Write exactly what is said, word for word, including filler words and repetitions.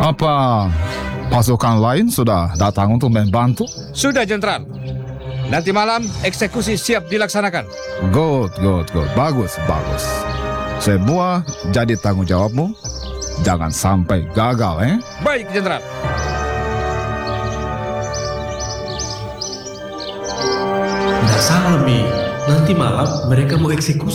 Apa pasukan lain sudah datang untuk membantu? Sudah, Jenderal. Nanti malam eksekusi siap dilaksanakan. Good, good, good. Bagus, bagus. Semua jadi tanggung jawabmu. Jangan sampai gagal, eh? Baik, Jenderal. Tidak salah, Mi. Nanti malam mereka mau eksekusi.